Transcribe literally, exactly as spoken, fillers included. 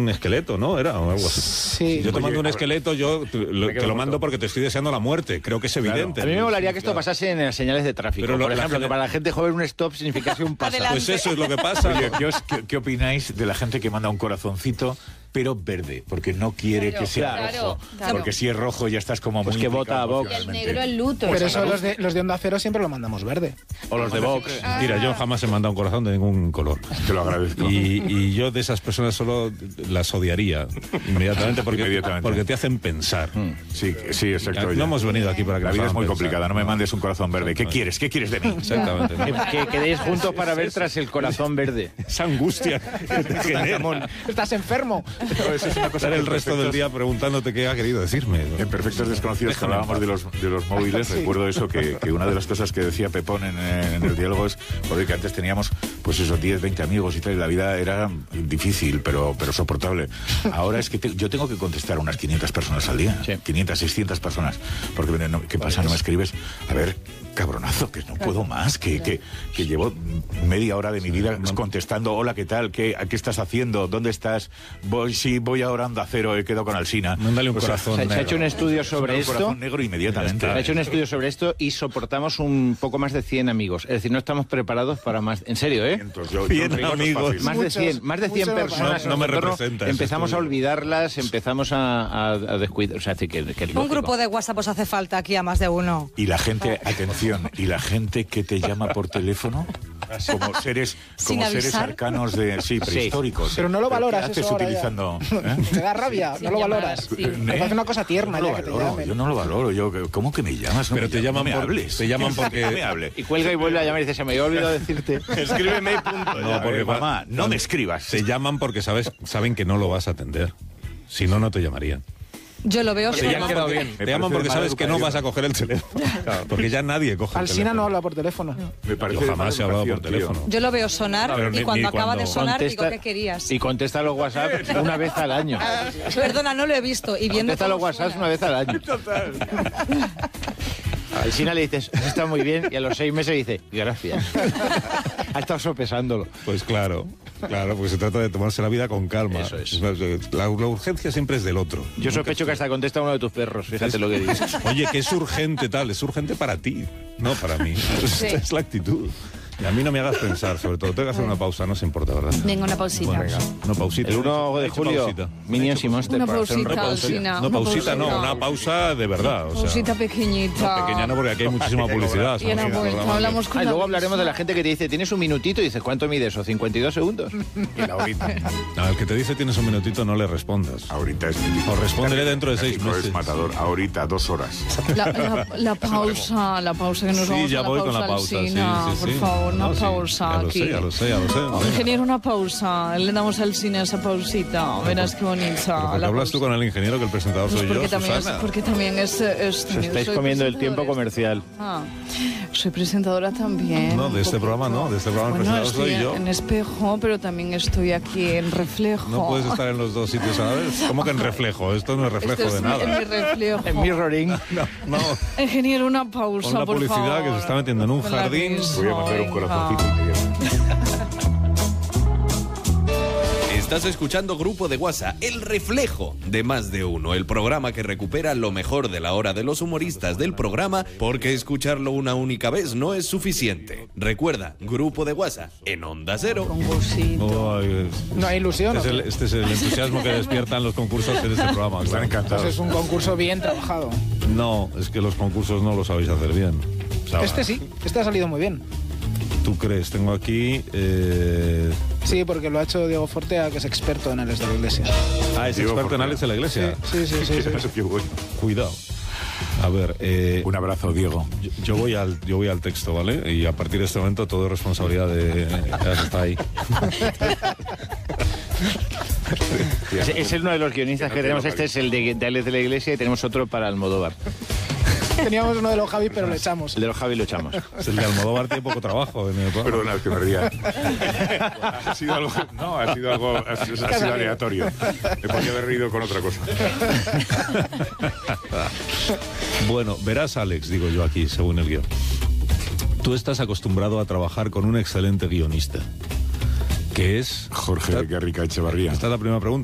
un esqueleto, ¿no? Era o algo así. Sí. Yo te mando un esqueleto, yo te lo, te lo mando porque te estoy deseando la muerte. Creo que es evidente. Claro. A mí me molaría que esto pasase en las señales de tráfico. Pero lo, por ejemplo, gente... que para la gente joven un stop significase un paso. Pues eso es lo que pasa. Oye, ¿qué, os, qué, ¿qué opináis de la gente que manda un corazoncito pero verde? Porque no quiere claro, que sea claro, rojo. claro. Porque si es rojo ya estás como pues muy que vota a Vox. El negro el luto. Pero eso los de, los de Onda Cero siempre lo mandamos verde. O los de Vox. Ah. Mira, yo jamás he mandado un corazón de ningún color. Te lo agradezco. Y, y yo de esas personas solo las odiaría inmediatamente porque, Inmediatamente. porque te hacen pensar. Mm. Sí, sí, exacto. No ya. hemos venido aquí para que La nos vida es hagan muy pensar. complicada, no me mandes un corazón verde. ¿Qué quieres? ¿Qué quieres de mí? Exactamente. Que, que quedéis juntos para ver tras el corazón verde. Esa angustia que te genera. Estás enfermo. No, eso es una cosa Estar que el resto del día preguntándote qué ha querido decirme. En Perfectos Desconocidos, que hablábamos de los, de los móviles, Sí. recuerdo eso, que, que una de las cosas que decía Pepón en, en el diálogo es, joder, que antes teníamos pues esos diez, veinte amigos y tal, y la vida era difícil, pero, pero soportable. Ahora es que te, yo tengo que contestar a unas quinientas personas al día, Sí. quinientas, seiscientas personas, porque no, ¿qué pasa? ¿No me escribes? A ver, cabronazo, que no puedo más, que, que, que llevo media hora de mi vida contestando, hola, ¿qué tal? ¿Qué, ¿Qué estás haciendo? ¿Dónde estás? Voy, sí, voy ahora a Onda Cero, he quedado con Alsina. Mándale un O sea, corazón Se, se ha negro. hecho un estudio sobre un esto. corazón negro inmediatamente. Se ha hecho un estudio sobre esto y soportamos un poco más de cien amigos. Es decir, no estamos preparados para más. En serio, ¿eh? Entonces, yo, Cien yo digo, no es amigos. fácil. Más de Muchos, cien, más de cien muchos personas. no- no me en nuestro entorno, representa ese Empezamos a estudio. olvidarlas, empezamos a, a, a descuidar. O sea, que, que es Un lógico. grupo de WhatsApp os hace falta aquí a más de uno. Y la gente, atención, y la gente que te llama por teléfono como seres, Sin como seres avisar. arcanos de sí, prehistóricos. Pero no lo valoras ¿Qué haces eso ahora ya? utilizando? ¿eh? Te da rabia, Sin no lo llamar, valoras. sí. Me parece una cosa tierna No lo ya que te valoro, llamen. yo no lo valoro. Yo, ¿cómo que me llamas? No Pero me te llames, llaman no me por- hables. te llaman porque- No me hable. Y cuelga y vuelve a llamar y dice, se me había olvidado decirte. Escríbeme y punto. No, Ya, porque eh, mamá, no cuando- me escribas. Te llaman porque sabes, saben que no lo vas a atender. Si no, no te llamarían. Yo lo veo Te solo. llaman porque, Me te llaman parece porque mala sabes que no vas a coger el teléfono. Porque ya nadie coge el Alsina no teléfono. habla por teléfono. Me parece Yo de jamás he mala hablado por educación, tío. teléfono. Yo lo veo sonar Pero ni- y cuando ni acaba cuando- de sonar Contesta- digo, ¿qué querías? Y contesta los WhatsApp una vez al año. Perdona, no lo he visto. Y viendo Contesta los cómo WhatsApp suena. una vez al año. A Alsina le dices, está muy bien, y a los seis meses dice, gracias. Ha estado sopesándolo. Pues claro, claro, porque se trata de tomarse la vida con calma. Eso es. La, la urgencia siempre es del otro. Yo sospecho que hasta contesta uno de tus perros, fíjate lo que dices. Oye, que es urgente tal, es urgente para ti, no para mí. Esta es la actitud. Y a mí no me hagas pensar, sobre todo. Tengo que hacer una pausa, no se importa, ¿verdad? Venga, una pausita. Bueno, venga, no pausita. El uno de He hecho julio, pausita. Minions y Monster. Una para hacer un pausita, repaso. Alsina. No Una pausita, no, pausita. una pausa de verdad. O sea, Pausita pequeñita. no, pequeña no, porque aquí hay muchísima publicidad. Y en la Somos un vuelta programa que- hablamos con Ah, y la luego hablaremos de la misma. gente que te dice, tienes un minutito, y dices, ¿cuánto mide eso? ¿cincuenta y dos segundos? Y la ahorita. Al que te dice tienes un minutito no le respondas. Ahorita es O respóndele dentro de seis México meses. es matador. Ahorita, dos horas. La, la, la pausa, la pausa que nos Sí, vamos ya a la voy pausa, con la pausa. Sí, Alsina, sí, por sí. favor, una No, sí, pausa ya lo aquí. sé, ya lo sé, ya lo sé. Oh, ingeniero, una pausa. Le damos al cine esa pausita. Verás qué bonita. ¿Por qué la hablas tú pausa. con el ingeniero que el presentador Pues soy porque yo, también es, Susana? porque también es, es Os estáis soy comiendo el presentadora tiempo de- comercial. Ah, soy presentadora también. No, de un este programa no, de este programa el Bueno, presentador estoy soy yo. en espejo, pero también estoy aquí en reflejo. No puedes estar en los dos sitios a la vez. ¿Cómo que en reflejo? Esto no es reflejo Esto de es mi- nada. en mi reflejo. En mirroring. No, Ingeniero, una pausa, con la por publicidad favor. que se está metiendo en un Con la jardín. risa, Voy a mandar un venga. corazoncito inmediato. Estás escuchando Grupo de WhatsApp, el reflejo de más de uno, el programa que recupera lo mejor de la hora de los humoristas del programa, porque escucharlo una única vez no es suficiente. Recuerda, Grupo de WhatsApp en Onda Cero. Con gusito. Ay, es- No hay ilusión. este, es ¿o el, qué? este es el entusiasmo que despiertan los concursos en este programa. Están claro. encantados. Pues es un concurso bien trabajado. No, es que los concursos no lo sabéis hacer bien. O sea, Este sí, este ha salido muy bien. ¿Tú crees? Tengo aquí... Eh... Sí, porque lo ha hecho Diego Fortea, que es experto en Alex de la Iglesia. Ah, es Diego experto en Fortea. Alex de la Iglesia. Sí, sí, sí. sí, sí. Qué bueno. Cuidado. A ver, eh, Un abrazo, Diego. yo, yo voy al, yo voy al texto, ¿vale? Y a partir de este momento todo es responsabilidad de... Ya está ahí. Es, es uno de los guionistas que tenemos. Este es el de, de Alex de la Iglesia y tenemos otro para Almodóvar. Teníamos uno de los Javi, pero lo echamos. El de los Javi lo echamos. Es el de Almodóvar, tiene poco trabajo en el programa. Perdona, que me ría. Ha sido algo, no, ha sido algo, ha sido, ha sido aleatorio. Me podía haber reído con otra cosa. Bueno, verás, Alex, digo yo aquí, según el guión. Tú estás acostumbrado a trabajar con un excelente guionista, que es... Jorge Garrica Echevarría. Esta es la primera pregunta.